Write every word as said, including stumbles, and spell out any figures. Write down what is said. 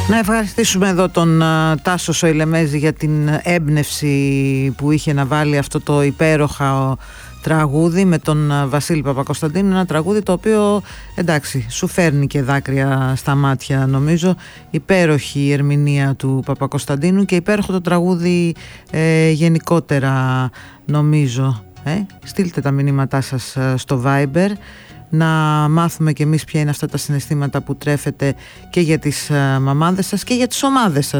Να ευχαριστήσουμε εδώ τον uh, Τάσο Σοηλεμέζη για την έμπνευση που είχε να βάλει αυτό το υπέροχα τραγούδι με τον uh, Βασίλη Παπακοσταντίνου. Ένα τραγούδι το οποίο, εντάξει, σου φέρνει και δάκρυα στα μάτια, νομίζω. Υπέροχη η ερμηνεία του Παπακοσταντίνου και υπέροχο το τραγούδι ε, γενικότερα, νομίζω. Ε? Στείλτε τα μηνύματά σας uh, στο Viber, να μάθουμε κι εμείς ποια είναι αυτά τα συναισθήματα που τρέφετε και για τις uh, μαμάδες σας και για τις ομάδες σας